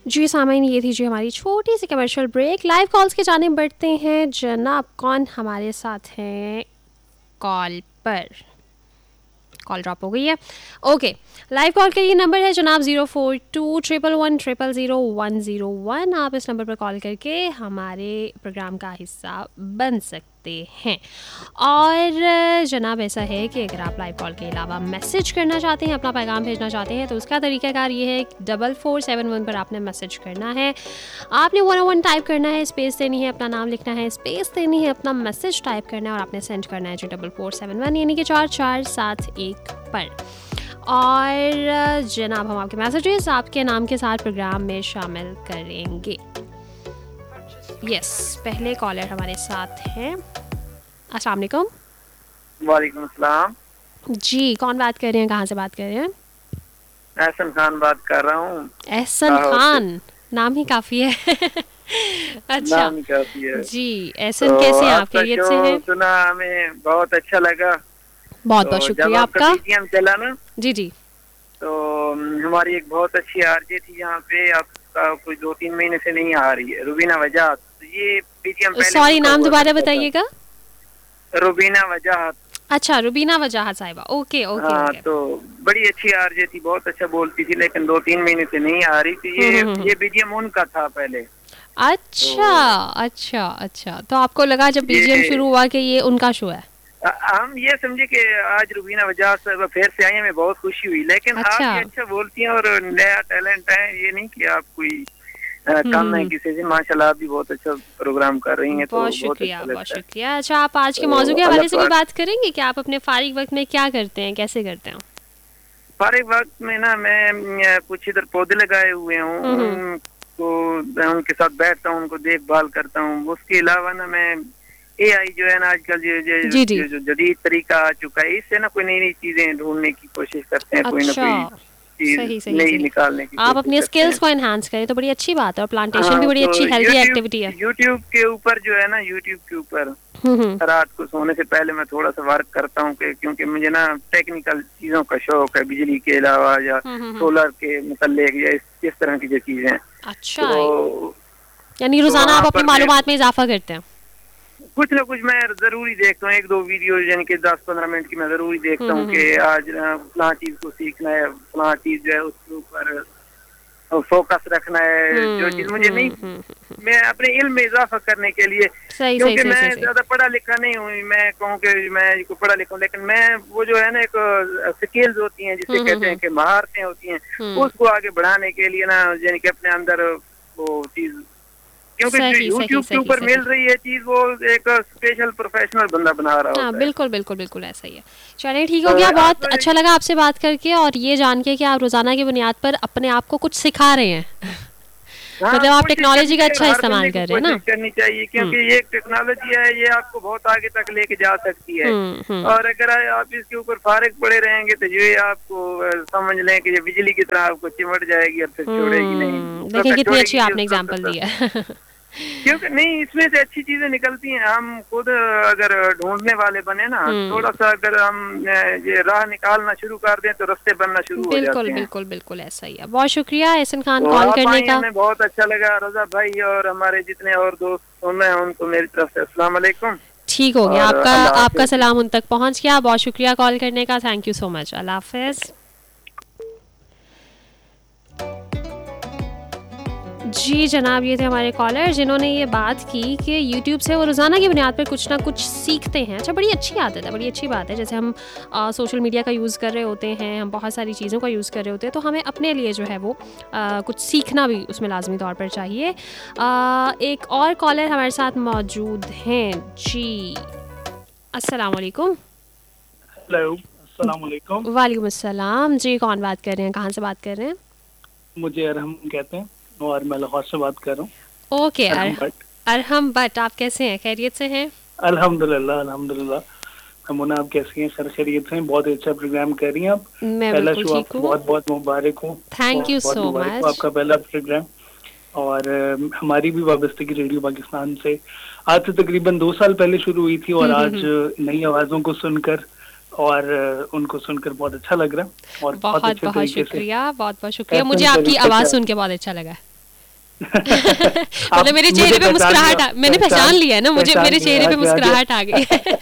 जी सामाइन, ये थी जी हमारी छोटी सी कमर्शियल ब्रेक। लाइव कॉल्स के जाने बढ़ते हैं। जनाब कौन हमारे साथ हैं कॉल पर? कॉल ड्रॉप हो गई है। ओके, लाइव कॉल का ये नंबर है जनाब 042111000101। आप इस नंबर पर कॉल करके हमारे प्रोग्राम का हिस्सा बन सकते हैं। और जनाब ऐसा है कि अगर आप लाइव कॉल के अलावा मैसेज करना चाहते हैं, अपना पैगाम भेजना चाहते हैं, तो उसका तरीकाकार ये है, 4471 पर आपने मैसेज करना है। आपने 101 टाइप करना है, स्पेस देनी है, अपना नाम लिखना है, स्पेस देनी है, अपना मैसेज टाइप करना है और आपने सेंड करना है जी 4471 यानी कि 4471 पर। और जनाब हम आपके मैसेजेस आपके नाम के साथ प्रोग्राम में शामिल करेंगे। यस, पहले कॉलर हमारे साथ हैं। अस्सलाम वालेकुम। वालेकुम अस्सलाम। जी, कौन बात कर रहे हैं, कहाँ से बात कर रहे हैं? एहसन खान बात कर रहा हूँ। एहसन खान, नाम ही काफ़ी है। अच्छा नाम ही काफी है। जी, एहसन तो कैसे हैं आप, आपका खैरियत शो से हैं? सुना, हमें बहुत अच्छा लगा। बहुत तो बहुत जब शुक्रिया आपका आपका। पीटीएम चला ना, जी जी। तो हमारी एक बहुत अच्छी आरजे थी यहाँ पे, आपका कोई 2-3 महीने से नहीं आ रही है, रुबीना वजाहत। तो ये पीटीएम पहले सॉरी, उनका नाम हुआ दोबारा करता था, बताइएगा। रुबीना वजाहत। अच्छा, रुबीना वजाहत साहिबा। ओके ओके हाँ, ओके। तो बड़ी अच्छी आरजे थी, बहुत अच्छा बोलती थी, लेकिन 2-3 महीने से नहीं आ रही थी। ये बीजीएम उनका था पहले। अच्छा तो अच्छा अच्छा, तो आपको लगा जब बीजीएम ये शुरू हुआ कि ये उनका शो है? हम ये समझे कि आज रुबीना वजाहत साहब फिर से आई, हमें बहुत खुशी हुई। लेकिन आप अच्छा। भी अच्छा बोलती हैं और नया टैलेंट है, ये नहीं कि आप कोई कम है किसी से। माशाल्लाह, आप भी बहुत अच्छा प्रोग्राम कर रही हैं, तो बहुत बहुत शुक्रिया अच्छा बहुत लगता है। शुक्रिया। अच्छा, आप आज के मौजू तो के अल्लाह हवाले से कोई पाक बात करेंगे कि आप अपने फारिग वक्त में क्या करते हैं, कैसे करते हैं? फारिग वक्त में ना, मैं कुछ इधर पौधे लगाए हुए हूँ, उनको मैं उनके साथ बैठता हूँ, उनको देखभाल करता हूँ। उसके अलावा ना, मैं एआई जो है ना आजकल, जी जी। जो जदीद तरीका आ चुका है, इससे ना कोई नई नई चीजें ढूंढने की कोशिश करते हैं, कोई ना अच्छा, कोई चीज सही सही नई सही। निकालने की आप कोशिश अपने करते स्किल्स हैं। को एनहांस करें तो बड़ी अच्छी बात है, और प्लांटेशन भी हाँ, बड़ी तो अच्छी हेल्दी यूट्यूब एक्टिविटी है। यूट्यूब के ऊपर जो है ना, यूट्यूब के ऊपर हम्म। रात को सोने से पहले मैं थोड़ा सा वर्क करता हूँ, क्योंकि मुझे ना टेक्निकल चीजों का शौक है, बिजली के अलावा या हम्म। सोलर के मुतल्लिक या इस तरह की जो चीजें हैं। अच्छा, तो यानी तो रोजाना आप वहाँ अपनी पर मैं मालूमात में इजाफा करते हैं। कुछ ना कुछ मैं जरूरी देखता हूँ, 1-2 वीडियो यानी कि 10-15 मिनट की मैं जरूरी देखता हूँ कि आज फलां चीज को सीखना है, फलां चीज जो है उसके ऊपर फोकस रखना है। जो चीज मुझे नहीं, मैं अपने इल्म में इजाफा करने के लिए, सही सही क्योंकि सही मैं सही सही। ज्यादा पढ़ा लिखा नहीं हूँ, मैं कहूँ कि मैं को पढ़ा लिखा हूँ, लेकिन मैं वो जो है ना, एक स्किल्स होती हैं जिसे कहते हैं कि महारतें होती हैं, उसको आगे बढ़ाने के लिए ना, यानी कि अपने अंदर वो चीज, क्योंकि जो सही सही यूट्यूब के सही ऊपर सही। मिल रही है चीज, वो एक स्पेशल प्रोफेशनल बंदा बना रहा हाँ, होता है। बिल्कुल बिल्कुल बिल्कुल ऐसा ही है। चलिए ठीक हो तो गया, बहुत आप अच्छा लगा आपसे बात करके और ये जान के कि आप रोजाना की बुनियाद पर अपने आप को कुछ सिखा रहे हैं। हाँ, मतलब आप कोशिश करनी टेक्नोलॉजी का चाहिए, अच्छा हर बंदे इस्तेमाल को कर रहे हैं ना। कोशिश करनी चाहिए, क्योंकि ये एक टेक्नोलॉजी है, ये आपको बहुत आगे तक लेके जा सकती है। हम्म। और अगर आप इसके ऊपर फारिग पड़े रहेंगे, तो ये आपको समझ लें कि ये बिजली की तरह आपको चिमट जाएगी और फिर छोड़ेगी नहीं। जब देखें तक कितनी अच्छी छोड़ेगी नहीं, आपने उस वक्त एग्जांपल दी है। क्योंकि नहीं, इसमें से अच्छी चीजें निकलती हैं। हम खुद अगर ढूंढने वाले बने ना, थोड़ा सा अगर हम ये राह निकालना शुरू कर दें, तो रास्ते बनना शुरू हो बिल्कुल जाते हैं। बिल्कुल बिल्कुल ऐसा ही है। बहुत शुक्रिया एहसन खान तो कॉल आप करने आई, का। हमें बहुत अच्छा लगा। रजा भाई और हमारे जितने और दोस्त सुन रहे हैं, उनको मेरी तरफ से अस्सलाम वालेकुम ठीक हो गया, और आपका अल्लाह आपका हाफिज। सलाम उन तक पहुंच गया। बहुत शुक्रिया कॉल करने का, थैंक यू सो मच। अल्लाह हाफिज। जी जनाब, ये थे हमारे कॉलर जिन्होंने ये बात की कि यूट्यूब से वो रोज़ाना की बुनियाद पर कुछ ना कुछ सीखते हैं। अच्छा, बड़ी अच्छी आदत है, बड़ी अच्छी बात है। जैसे हम सोशल मीडिया का यूज़ कर रहे होते हैं, हम बहुत सारी चीज़ों का यूज़ कर रहे होते हैं, तो हमें अपने लिए जो है वो कुछ सीखना भी उसमें लाजमी तौर पर चाहिए। एक और कॉलर हमारे साथ मौजूद हैं। जी, अस्सलाम वालेकुम। हेलो, अस्सलाम वालेकुम। वालेकुम अस्सलाम। जी, कौन बात कर रहे हैं, कहाँ से बात कर रहे हैं? मुझे अरहम कहते हैं और मैं लाहौर से बात कर रहा हूँ। ओके, अरहम भट्ट। अरहम भट्ट, आप कैसे हैं, खैरियत से हैं? अल्हम्दुलिल्लाह अल्हम्दुलिल्लाह। मुन्ना, आप कैसी हैं? सर खैरियत से हैं? बहुत अच्छा प्रोग्राम कर रही हैं आप। मैं पहला बिल्कुल शो ठीक आपको हूँ। बहुत बहुत मुबारक हो। थैंक यू बहुत सो मुबारक हो मच। आपका पहला प्रोग्राम। और हमारी भी वाबस्तगी रेडियो पाकिस्तान से आज से तकरीबन 2 साल पहले शुरू हुई थी, और आज नई आवाजों को सुनकर और उनको सुनकर बहुत अच्छा लग रहा है, और बहुत बहुत अच्छे बहुत तरीके से शुक्रिया, बहुत बहुत शुक्रिया। एहसन मुझे आपकी तरीके आवाज़ से सुन के बहुत अच्छा लगा। मतलब मेरे चेहरे पे मुस्कुराहट मैंने पहचान लिया है ना, मुझे मेरे चेहरे पे मुस्कुराहट आ गई है।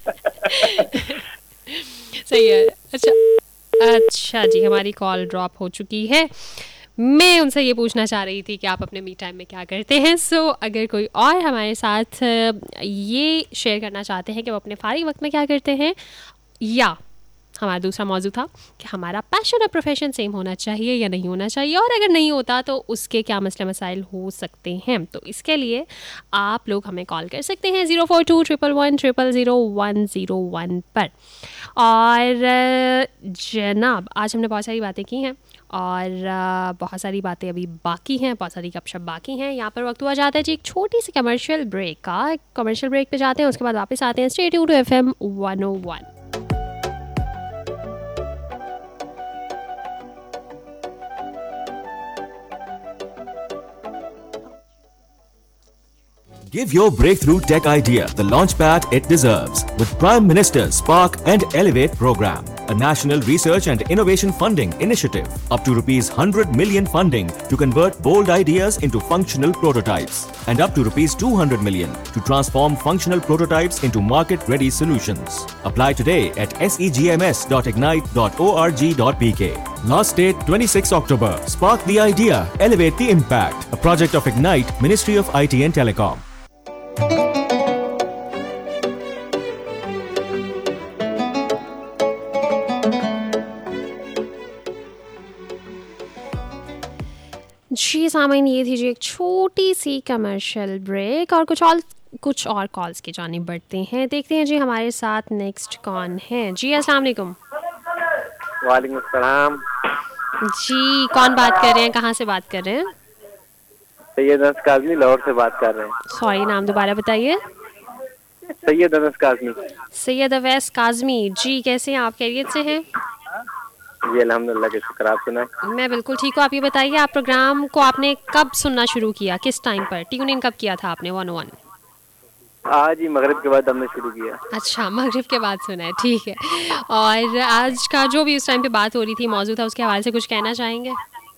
सही है। अच्छा जी, हमारी कॉल ड्रॉप हो चुकी है। मैं उनसे ये पूछना चाह रही थी कि आप अपने मी टाइम में क्या करते हैं। सो अगर कोई और हमारे साथ ये शेयर करना चाहते हैं कि वो अपने फारिग वक्त में क्या करते हैं, या हमारा दूसरा मौजू था कि हमारा पैशन और प्रोफेशन सेम होना चाहिए या नहीं होना चाहिए, और अगर नहीं होता तो उसके क्या मसले मसाइल हो सकते हैं, तो इसके लिए आप लोग हमें कॉल कर सकते हैं 042-111-0001 पर। और जनाब, आज हमने बहुत सारी बातें की हैं और बहुत सारी बातें अभी बाकी हैं, बहुत सारी गपशप बाकी हैं। यहाँ पर वक्त हुआ जाता है जी एक छोटी सी कमर्शियल ब्रेक का। कमर्शियल ब्रेक पे जाते हैं, उसके बाद वापस आते हैं। Stay tuned to FM 101। Give your breakthrough tech idea the launchpad it deserves with Prime Minister's Spark and Elevate program, a national research and innovation funding initiative. Up to ₹100 million funding to convert bold ideas into functional prototypes, and up to ₹200 million to transform functional prototypes into market-ready solutions. Apply today at segms.ignite.org.pk. Last date 26 October. Spark the idea, elevate the impact. A project of Ignite, Ministry of IT and Telecom. जी सामीन, ये थी जी एक छोटी सी commercial break, और कुछ और calls की जानिब बढ़ते हैं। देखते हैं जी हमारे साथ नेक्स्ट कौन है। जी अस्सलाम वालेकुम। वालेकुम अस्सलाम जी, कौन बात कर रहे हैं, कहाँ से बात कर रहे हैं? सैयद अनस काज़मी, लाहौर से बात कर रहे हैं। सॉरी, नाम दोबारा बताइए। सैयद अनस काज़मी। सैयद अवैस काज़मी जी, कैसे हैं आप, खैरियत से हैं? जी अल्हम्दुलिल्लाह के शुक्र, आप सुनाएं। मैं बिल्कुल ठीक हूँ। आप ये बताइए, आप प्रोग्राम को आपने कब सुनना शुरू किया, किस टाइम पर ट्यून इन कब किया था आपने 101? आज ही मगरिब के बाद हमने शुरू किया। अच्छा, मगरिब के बाद सुना है, ठीक है। और आज का जो भी उस टाइम पे बात हो रही थी, मौजूद था, उसके हवाले से कुछ कहना चाहेंगे?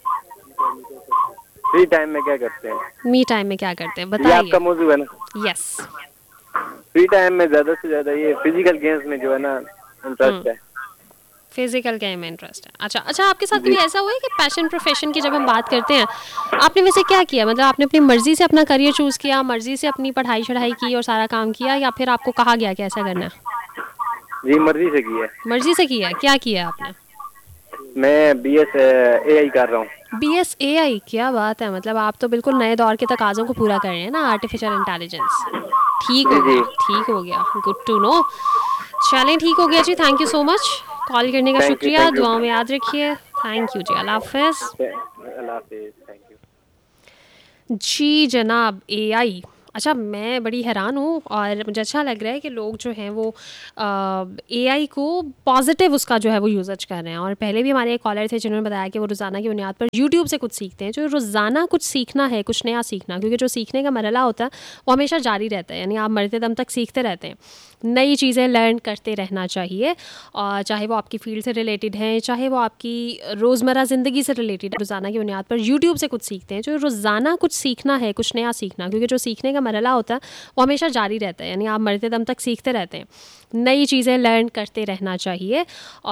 फ्री टाइम में क्या करते हैं? मी टाइम में क्या करते हैं ये बताइए। आपका मौजू है ना? यस। फ्री टाइम में ज्यादा से ज्यादा ये फिजिकल गेम्स में जो है ना इंटरेस्ट है। फिजिकल गेम में इंटरेस्ट है। अच्छा, आपके साथ कभी ऐसा हुआ है कि पैशन प्रोफेशन की जब हम बात करते हैं, आपने वैसे क्या किया, मतलब आपने अपनी मर्जी से अपना करियर चूज किया, मर्जी से अपनी पढ़ाई चढ़ाई की और सारा काम किया, या फिर आपको कहा गया कि ऐसा करना है? जी मर्जी से की है। मर्जी से किया है। क्या किया आपने? मैं BS AI कर रहा हूँ। BS AI, क्या बात है। मतलब आप तो बिल्कुल नए दौर के तकाज़ों को पूरा कर रहे हैं ना, आर्टिफिशियल इंटेलिजेंस। ठीक हो गया, ठीक हो गया, गुड टू नो। चलें, ठीक हो गया जी, thank you so much call करने का। शुक्रिया, दुआओं में याद रखिए। थैंक यू जी, अल्लाह हाफ़िज़। अल्लाह हाफ़िज़, थैंक यू। जी जनाब, AI, अच्छा मैं बड़ी हैरान हूँ और मुझे अच्छा लग रहा है कि लोग जो हैं वो AI को पॉजिटिव उसका जो है वो यूज़ कर रहे हैं। और पहले भी हमारे एक कॉलर थे जिन्होंने बताया कि वो रोज़ाना की बुनियाद पर YouTube से कुछ सीखते हैं। जो रोज़ाना कुछ सीखना है, कुछ नया सीखना, क्योंकि जो सीखने का मरहला होता है वो हमेशा जारी रहता है, यानी आप मरते दम तक सीखते रहते हैं, नई चीज़ें लर्न करते रहना चाहिए। और चाहे वो आपकी फील्ड से रिलेटेड हैं, चाहे वो आपकी रोज़मर्रा ज़िंदगी से रिलेटेड है, रोज़ाना की बुनियाद पर यूट्यूब से कुछ सीखते हैं। जो रोज़ाना कुछ सीखना है, कुछ नया सीखना, क्योंकि जो सीखने का मरहला होता है वो हमेशा जारी रहता है, यानी आप मरते दम तक सीखते रहते हैं, नई चीज़ें लर्न करते रहना चाहिए।